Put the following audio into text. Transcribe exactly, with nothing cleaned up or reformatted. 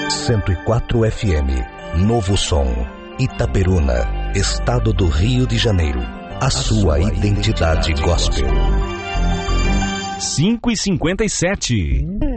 cento e quatro F M, Novo Som, Itaperuna, Estado do Rio de Janeiro. A, a sua, sua identidade, identidade gospel. cinco e cinquenta e sete.